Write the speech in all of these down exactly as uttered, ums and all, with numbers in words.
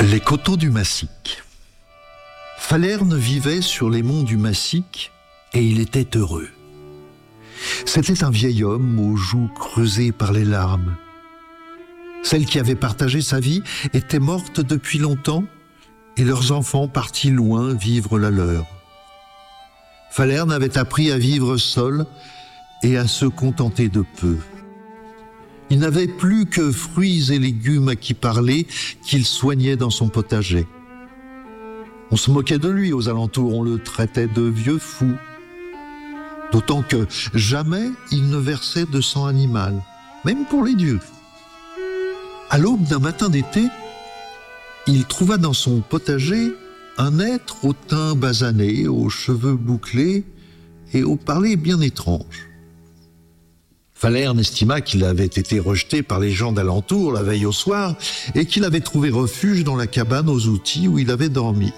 Les coteaux du Massic. Falerne vivait sur les monts du Massic et il était heureux. C'était un vieil homme aux joues creusées par les larmes. Celle qui avait partagé sa vie était morte depuis longtemps et leurs enfants partis loin vivre la leur. Falerne avait appris à vivre seul et à se contenter de peu. Il n'avait plus que fruits et légumes à qui parler qu'il soignait dans son potager. On se moquait de lui aux alentours, on le traitait de vieux fou. D'autant que jamais il ne versait de sang animal, même pour les dieux. À l'aube d'un matin d'été, il trouva dans son potager un être au teint basané, aux cheveux bouclés et au parler bien étrange. Falerne estima qu'il avait été rejeté par les gens d'alentour la veille au soir et qu'il avait trouvé refuge dans la cabane aux outils où il avait dormi.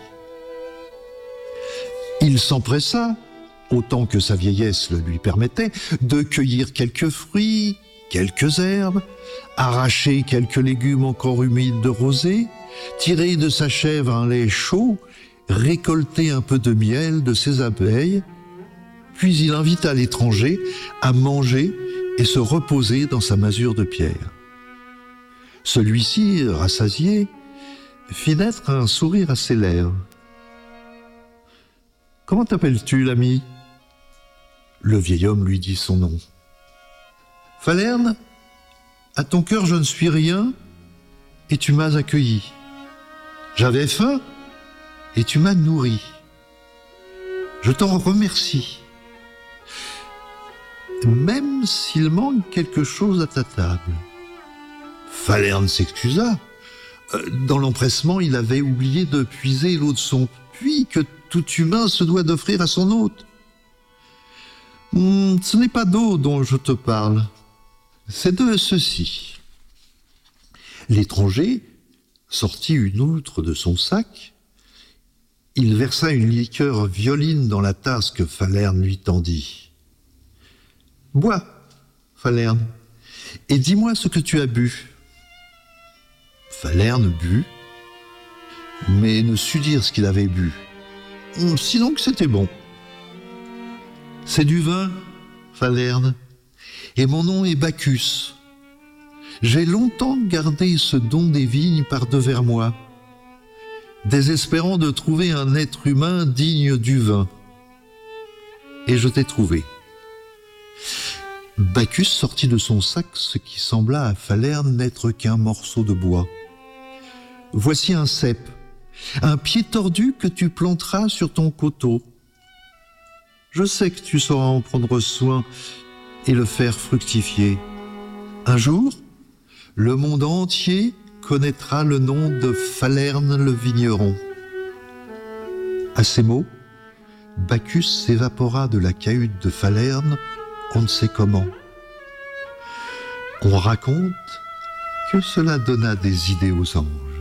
Il s'empressa, autant que sa vieillesse le lui permettait, de cueillir quelques fruits, quelques herbes, arracher quelques légumes encore humides de rosée, tirer de sa chèvre un lait chaud, récolter un peu de miel de ses abeilles, puis il invita l'étranger à manger et se reposer dans sa masure de pierre. Celui-ci, rassasié, fit naître un sourire à ses lèvres. « Comment t'appelles-tu, l'ami » Le vieil homme lui dit son nom. « Falerne, à ton cœur je ne suis rien, et tu m'as accueilli. J'avais faim, et tu m'as nourri. Je t'en remercie. Même s'il manque quelque chose à ta table. » Falerne s'excusa. Dans l'empressement, il avait oublié de puiser l'eau de son puits que tout humain se doit d'offrir à son hôte. Hum, ce n'est pas d'eau dont je te parle, c'est de ceci. L'étranger sortit une outre de son sac. Il versa une liqueur violine dans la tasse que Falerne lui tendit. « Bois, Falerne, et dis-moi ce que tu as bu. » Falerne but, mais ne sut dire ce qu'il avait bu, sinon que c'était bon. « C'est du vin, Falerne, et mon nom est Bacchus. J'ai longtemps gardé ce don des vignes par-devers moi, désespérant de trouver un être humain digne du vin. Et je t'ai trouvé. » Bacchus sortit de son sac ce qui sembla à Falerne n'être qu'un morceau de bois. « Voici un cep, un pied tordu que tu planteras sur ton coteau. Je sais que tu sauras en prendre soin et le faire fructifier. Un jour, le monde entier connaîtra le nom de Falerne le vigneron. » À ces mots, Bacchus s'évapora de la cahute de Falerne, on ne sait comment. On raconte que cela donna des idées aux anges.